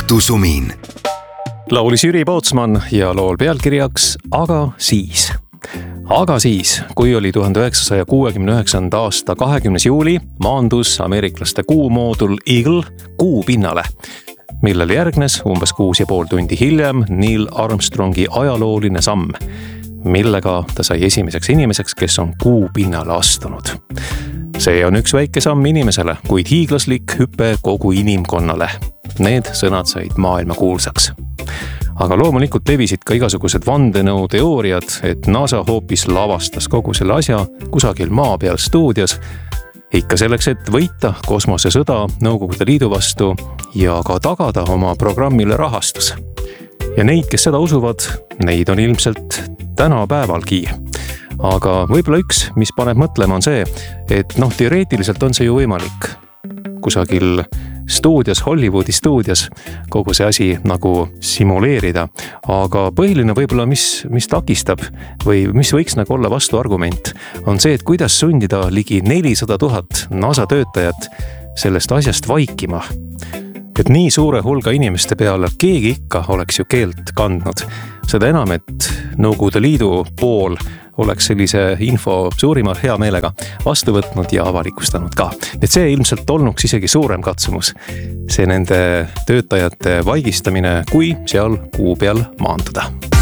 õhtusumin. Laulis Jüri Pootsman ja lool pealkirjaks Aga siis. Aga siis, kui oli 1969. aasta 20. juuli, maandus ameeriklaste kuumoodul Eagle kuu pinnale, millele järgnes umbes 6,5 tundi hiljem Neil Armstrongi ajalooline samm, millega ta sai esimeseks inimeseks, kes on kuu pinnale astunud. See on üks väike samm inimesele, kuid hiiglaslik hüpe kogu inimkonnale. Need sõnad said maailma kuulsaks. Aga loomulikult levisid ka igasugused vandenõu teooriad, et NASA hoopis lavastas kogu selle asja kusagil maa peal stuudios, ikka selleks, et võita kosmosesõda Nõukogude Liidu vastu ja ka tagada oma programmile rahastus. Ja neid, kes seda usuvad, neid on ilmselt tänapäevalgi. Aga võib-olla üks, mis paneb mõtlema, on see, et teoreetiliselt on see ju võimalik. Kusagil stuudios, Hollywoodi stuudios kogu see asi nagu simuleerida. Aga põhiline võib-olla, mis takistab või mis võiks nagu olla vastuargument, on see, et kuidas sundida ligi 400 000 NASA töötajat sellest asjast vaikima. Et nii suure hulga inimeste peale keegi ikka oleks ju keelt kandnud. Seda enam, et Nõukogude Liidu pool oleks sellise info suurima hea meelega vastu võtnud ja avalikustanud ka. Et see ilmselt olnuks isegi suurem katsumus. See nende töötajate vaigistamine, kui seal kuu peal maanduda.